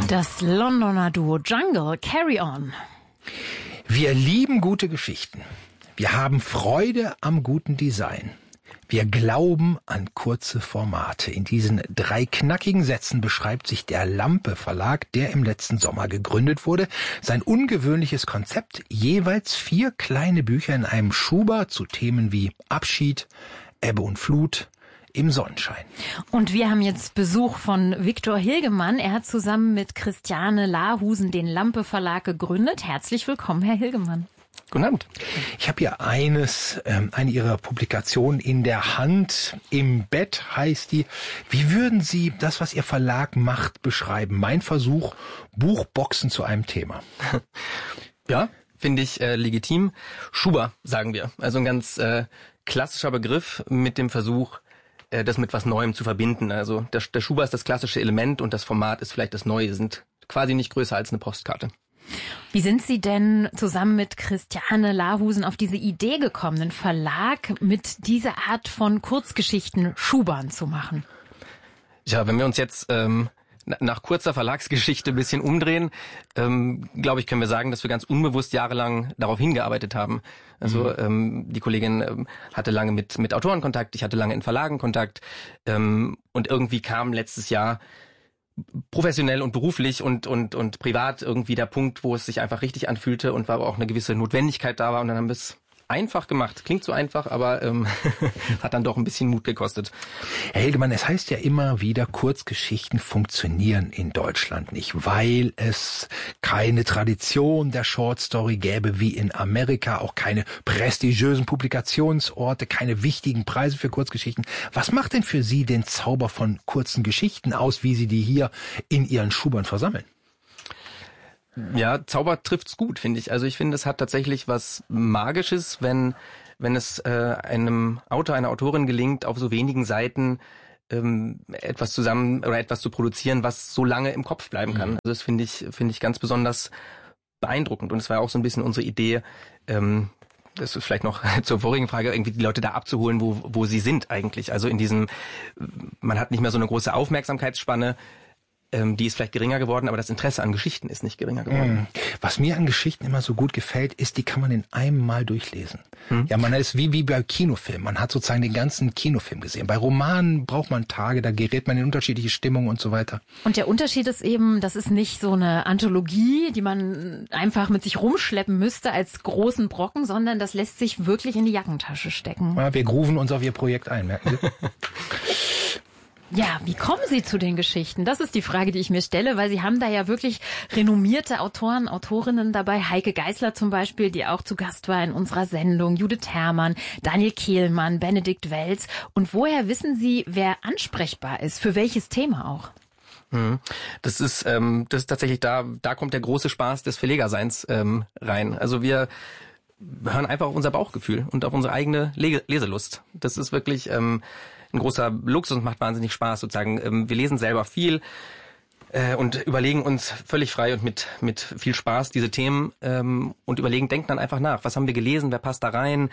Das Londoner Duo Jungle, Carry On. Wir lieben gute Geschichten. Wir haben Freude am guten Design. Wir glauben an kurze Formate. In diesen 3 knackigen Sätzen beschreibt sich der Lampe Verlag, der im letzten Sommer gegründet wurde, sein ungewöhnliches Konzept, jeweils 4 kleine Bücher in einem Schuber zu Themen wie Abschied, Ebbe und Flut, im Sonnenschein. Und wir haben jetzt Besuch von Viktor Hilgemann. Er hat zusammen mit Christiane Lahusen den Lampe Verlag gegründet. Herzlich willkommen, Herr Hilgemann. Guten Abend. Ich habe hier eine Ihrer Publikationen in der Hand. Im Bett heißt die. Wie würden Sie das, was Ihr Verlag macht, beschreiben? Mein Versuch, Buchboxen zu einem Thema. Ja, finde ich legitim. Schuber, sagen wir. Also ein ganz klassischer Begriff mit dem Versuch, das mit was Neuem zu verbinden. Also der Schuber ist das klassische Element und das Format ist vielleicht das Neue. Sind quasi nicht größer als eine Postkarte. Wie sind Sie denn zusammen mit Christiane Lahusen auf diese Idee gekommen, einen Verlag mit dieser Art von Kurzgeschichten Schubern zu machen? Ja, wenn wir uns jetzt nach kurzer Verlagsgeschichte ein bisschen umdrehen, glaube ich, können wir sagen, dass wir ganz unbewusst jahrelang darauf hingearbeitet haben. Also die Kollegin hatte lange mit Autoren Kontakt, ich hatte lange in Verlagen Kontakt und irgendwie kam letztes Jahr professionell und beruflich und privat irgendwie der Punkt, wo es sich einfach richtig anfühlte und war aber auch eine gewisse Notwendigkeit da war und dann haben wir es einfach gemacht. Klingt so einfach, aber hat dann doch ein bisschen Mut gekostet. Herr Hilgemann, es heißt ja immer wieder, Kurzgeschichten funktionieren in Deutschland nicht, weil es keine Tradition der Shortstory gäbe wie in Amerika, auch keine prestigiösen Publikationsorte, keine wichtigen Preise für Kurzgeschichten. Was macht denn für Sie den Zauber von kurzen Geschichten aus, wie Sie die hier in Ihren Schubern versammeln? Ja, Zauber trifft's gut, finde ich. Also ich finde, es hat tatsächlich was Magisches, wenn es einem Autor, einer Autorin gelingt, auf so wenigen Seiten etwas zu produzieren, was so lange im Kopf bleiben kann. Also das finde ich ganz besonders beeindruckend. Und es war auch so ein bisschen unsere Idee, das ist vielleicht noch zur vorigen Frage, irgendwie die Leute da abzuholen, wo sie sind eigentlich. Also in diesem, man hat nicht mehr so eine große Aufmerksamkeitsspanne, die ist vielleicht geringer geworden, aber das Interesse an Geschichten ist nicht geringer geworden. Was mir an Geschichten immer so gut gefällt, ist, die kann man in einem Mal durchlesen. Ja, man ist wie bei Kinofilmen. Man hat sozusagen den ganzen Kinofilm gesehen. Bei Romanen braucht man Tage, da gerät man in unterschiedliche Stimmungen und so weiter. Und der Unterschied ist eben, das ist nicht so eine Anthologie, die man einfach mit sich rumschleppen müsste als großen Brocken, sondern das lässt sich wirklich in die Jackentasche stecken. Ja, wir grooven uns auf Ihr Projekt ein, merken Sie? Ja, wie kommen Sie zu den Geschichten? Das ist die Frage, die ich mir stelle, weil Sie haben da ja wirklich renommierte Autoren, Autorinnen dabei. Heike Geisler zum Beispiel, die auch zu Gast war in unserer Sendung, Judith Herrmann, Daniel Kehlmann, Benedikt Welz. Und woher wissen Sie, wer ansprechbar ist? Für welches Thema auch? Das ist tatsächlich, da kommt der große Spaß des Verlegerseins rein. Also wir hören einfach auf unser Bauchgefühl und auf unsere eigene Leselust. Das ist wirklich ein großer Luxus und macht wahnsinnig Spaß sozusagen. Wir lesen selber viel und überlegen uns völlig frei und mit viel Spaß diese Themen und denken dann einfach nach. Was haben wir gelesen? Wer passt da rein?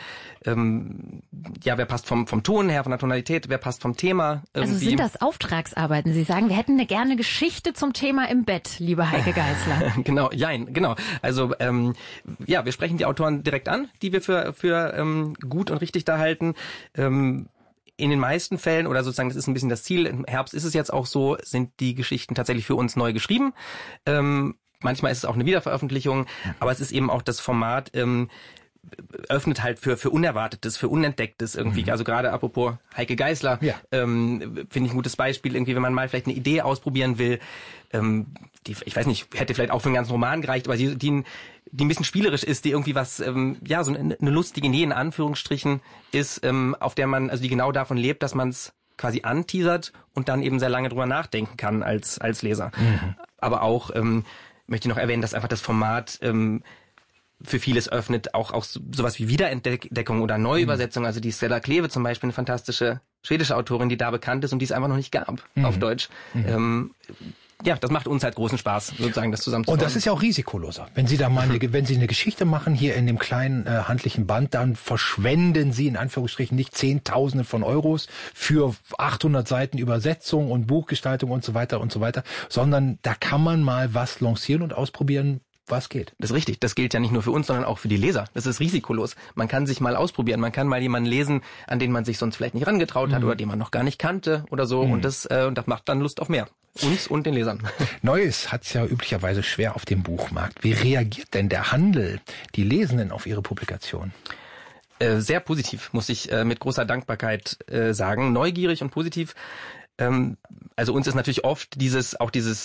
Wer passt vom Ton her, von der Tonalität? Wer passt vom Thema? Also sind das Auftragsarbeiten? Sie sagen, wir hätten eine gerne Geschichte zum Thema im Bett, liebe Heike Geisler. Genau. Also wir sprechen die Autoren direkt an, die wir für gut und richtig da halten. In den meisten Fällen, oder sozusagen, das ist ein bisschen das Ziel, im Herbst ist es jetzt auch so, sind die Geschichten tatsächlich für uns neu geschrieben. Manchmal ist es auch eine Wiederveröffentlichung, aber es ist eben auch das Format, öffnet halt für Unerwartetes, für Unentdecktes irgendwie. Also gerade apropos Heike Geisler, finde ich ein gutes Beispiel, irgendwie, wenn man mal vielleicht eine Idee ausprobieren will, die, ich weiß nicht, hätte vielleicht auch für einen ganzen Roman gereicht, aber die ein bisschen spielerisch ist, die irgendwie was, so eine lustige Idee in Anführungsstrichen ist, auf der man, also die genau davon lebt, dass man es quasi anteasert und dann eben sehr lange drüber nachdenken kann als Leser. Aber auch möchte ich noch erwähnen, dass einfach das Format für vieles öffnet, auch sowas wie Wiederentdeckung oder Neuübersetzung. Also die Stella Kleve zum Beispiel, eine fantastische schwedische Autorin, die da bekannt ist und die es einfach noch nicht gab auf Deutsch. ja, das macht uns halt großen Spaß, sozusagen das zusammenzubauen. Und das ist ja auch risikoloser. Wenn Sie da mal wenn Sie eine Geschichte machen hier in dem kleinen handlichen Band, dann verschwenden Sie in Anführungsstrichen nicht Zehntausende von Euros für 800 Seiten Übersetzung und Buchgestaltung und so weiter, sondern da kann man mal was lancieren und ausprobieren, was geht. Das ist richtig. Das gilt ja nicht nur für uns, sondern auch für die Leser. Das ist risikolos. Man kann sich mal ausprobieren. Man kann mal jemanden lesen, an den man sich sonst vielleicht nicht herangetraut hat oder den man noch gar nicht kannte oder so. Und das macht dann Lust auf mehr. Uns und den Lesern. Neues hat's ja üblicherweise schwer auf dem Buchmarkt. Wie reagiert denn der Handel, die Lesenden auf Ihre Publikation? Sehr positiv, muss ich mit großer Dankbarkeit sagen. Neugierig und positiv. Also uns ist natürlich oft dieses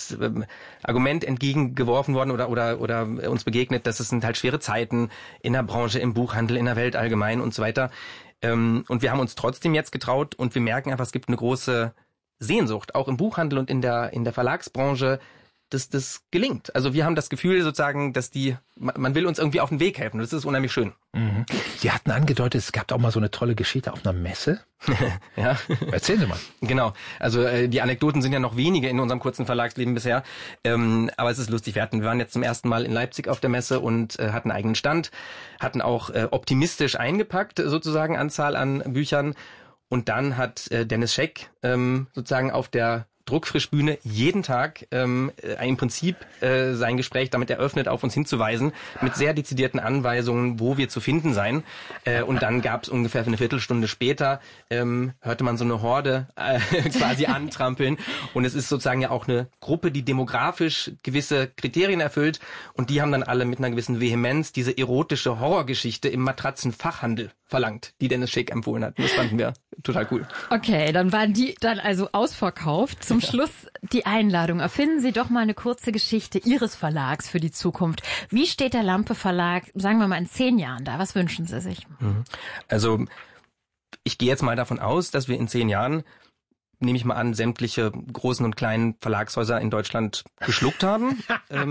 Argument entgegengeworfen worden oder uns begegnet, dass es sind halt schwere Zeiten in der Branche, im Buchhandel, in der Welt allgemein und so weiter. Und wir haben uns trotzdem jetzt getraut und wir merken einfach, es gibt eine große Sehnsucht, auch im Buchhandel und in der Verlagsbranche, dass das gelingt. Also wir haben das Gefühl sozusagen, dass man will uns irgendwie auf den Weg helfen. Das ist unheimlich schön. Mhm. Sie hatten angedeutet, es gab auch mal so eine tolle Geschichte auf einer Messe. Ja. Erzählen Sie mal. Genau. Also die Anekdoten sind ja noch wenige in unserem kurzen Verlagsleben bisher. Aber es ist lustig. Wir waren jetzt zum ersten Mal in Leipzig auf der Messe und hatten einen eigenen Stand, hatten auch optimistisch eingepackt sozusagen Anzahl an Büchern. Und dann hat Dennis Scheck sozusagen auf der Druckfrischbühne jeden Tag im Prinzip sein Gespräch damit eröffnet, auf uns hinzuweisen, mit sehr dezidierten Anweisungen, wo wir zu finden seien. Und dann gab es ungefähr eine Viertelstunde später, hörte man so eine Horde quasi antrampeln. Und es ist sozusagen ja auch eine Gruppe, die demografisch gewisse Kriterien erfüllt. Und die haben dann alle mit einer gewissen Vehemenz diese erotische Horrorgeschichte im Matratzenfachhandel verlangt, die Dennis Scheck empfohlen hat. Und das fanden wir total cool. Okay, dann waren die dann also ausverkauft. Zum Schluss die Einladung. Erfinden Sie doch mal eine kurze Geschichte Ihres Verlags für die Zukunft. Wie steht der Lampe Verlag, sagen wir mal, in 10 Jahren da? Was wünschen Sie sich? Also ich gehe jetzt mal davon aus, dass wir in 10 Jahren, nehme ich mal an, sämtliche großen und kleinen Verlagshäuser in Deutschland geschluckt haben.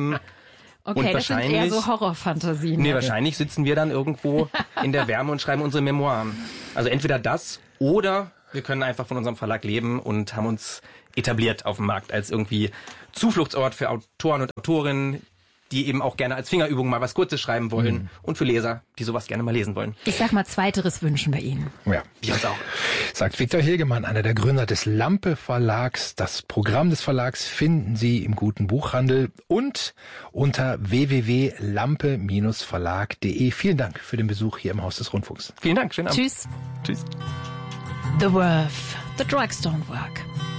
Okay, das sind eher so Horrorfantasien. Nee, wahrscheinlich sitzen wir dann irgendwo in der Wärme und schreiben unsere Memoiren. Also entweder das oder wir können einfach von unserem Verlag leben und haben uns etabliert auf dem Markt als irgendwie Zufluchtsort für Autoren und Autorinnen, die eben auch gerne als Fingerübung mal was Kurzes schreiben wollen und für Leser, die sowas gerne mal lesen wollen. Ich sag mal, Zweiteres wünschen wir Ihnen. Ja, wir uns auch. Sagt Viktor Hilgemann, einer der Gründer des Lampe Verlags. Das Programm des Verlags finden Sie im guten Buchhandel und unter www.lampe-verlag.de. Vielen Dank für den Besuch hier im Haus des Rundfunks. Vielen Dank, schönen Abend. Tschüss. Tschüss. The Worth. The Drugs don't work.